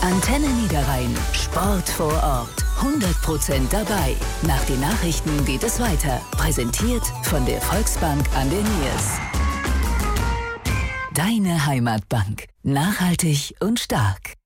Antenne Niederrhein. Sport vor Ort. 100% dabei. Nach den Nachrichten geht es weiter. Präsentiert von der Volksbank an der Niers. Deine Heimatbank. Nachhaltig und stark.